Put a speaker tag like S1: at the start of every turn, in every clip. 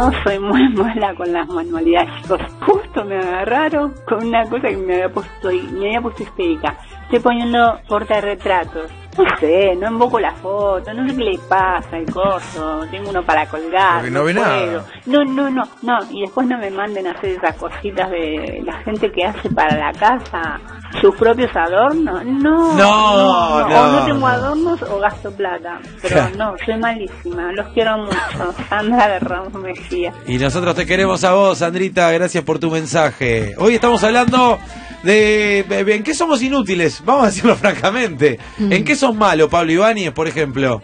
S1: no soy muy mala con las manualidades, chicos. Justo me agarraron con una cosa que me había puesto histérica. Estoy poniendo portarretratos. No sé, no invoco la foto, no sé qué le pasa el coso, tengo uno para colgar.
S2: Porque no ve nada.
S1: No, y después no me manden a hacer esas cositas de la gente que hace para la casa sus propios adornos. No. O no tengo adornos o gasto plata. Pero no, soy malísima, los quiero mucho. Sandra de Ramos Mejía.
S3: Y nosotros te queremos a vos, Sandrita, gracias por tu mensaje. Hoy estamos hablando de en qué somos inútiles, vamos a decirlo francamente. ¿En qué sos malo, Pablo Ibáñez, por ejemplo?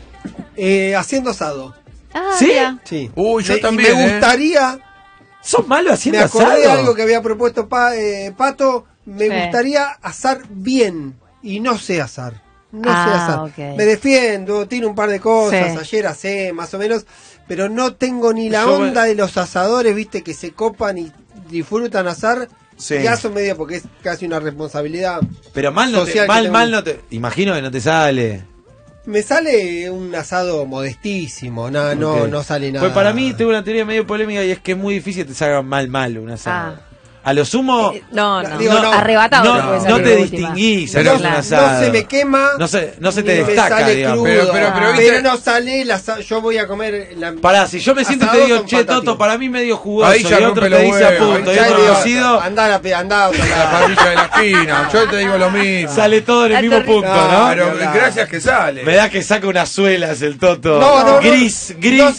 S4: Haciendo asado.
S3: ¿Sí?
S4: Sí.
S2: Uy, yo también.
S4: Me gustaría...
S3: ¿Sos malo haciendo asado?
S4: Me acordé de algo que había propuesto Pato. Me gustaría asar bien. Y no sé asar. No sé asar.
S5: Okay.
S4: Me defiendo, tiene un par de cosas.
S5: Sí.
S4: Ayer asé, más o menos. Pero no tengo ni la onda de los asadores, viste, que se copan y disfrutan asar.
S3: Sí.
S4: Ya son medio porque es casi una responsabilidad.
S3: Pero mal no
S4: social
S3: mal no te... Imagino que no te sale.
S4: Me sale un asado modestísimo, no sale nada.
S3: Pues para mí tengo una teoría medio polémica y es que es muy difícil que te salga mal un asado. A lo sumo...
S5: arrebatado.
S3: No te distinguís en un asado.
S4: No se me quema.
S3: No se te destaca, digamos.
S4: Pero no sale el asado. Yo voy a comer...
S3: Pará, si yo me siento y te digo, che, Toto, para mí medio jugoso.
S2: Ahí ya
S3: y otro te dice a punto. Y otro cocido...
S4: Andá la
S2: parrilla de la esquina. Yo te digo lo mismo.
S3: Sale todo en el mismo punto, ¿no?
S2: Pero gracias que sale.
S3: Me da que saca unas suelas el Toto. Gris.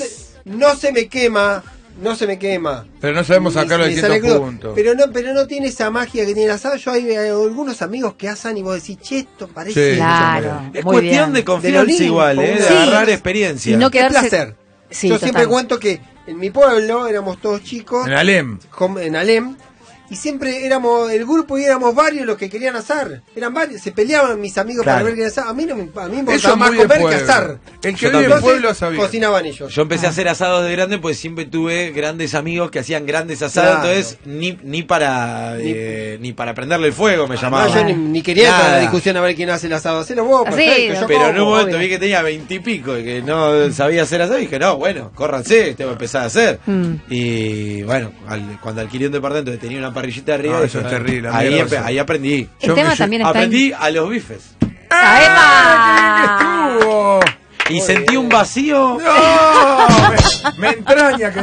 S4: No se me quema. No se me quema.
S2: Pero no sabemos sacarlo de cierto punto.
S4: Pero no tiene esa magia que tiene el asado. Yo hay algunos amigos que asan y vos decís, che, esto parece...
S5: Sí, claro.
S3: Es cuestión de confianza igual, de agarrar experiencia.
S5: Y no
S4: qué placer.
S5: Sí,
S4: yo siempre cuento que en mi pueblo éramos todos chicos.
S2: En Alem.
S4: Y siempre éramos el grupo y éramos varios los que querían asar. Eran varios, se peleaban mis amigos para ver quién asar. A mí me importaba más comer que asar.
S2: El que vive en el pueblo sabía.
S4: Cocinaban ellos.
S3: Yo empecé a hacer asados de grande pues siempre tuve grandes amigos que hacían grandes asados, entonces ni para prenderle el fuego me llamaban.
S4: Yo ni quería entrar a la discusión a ver quién hace el asado. Hacelo vos, perfecto.
S3: Pero en un momento vi que tenía 20 y pico y que no sabía hacer asado y dije, no, bueno, córranse, tengo que empezar a hacer. Y bueno, cuando adquirí un departamento que tenía una parrillita arriba,
S2: eso es terrible.
S3: Ahí aprendí.
S5: El tema también está
S3: aprendí a los bifes.
S5: ¡Epa!
S3: Y sentí un vacío.
S2: No, me entraña que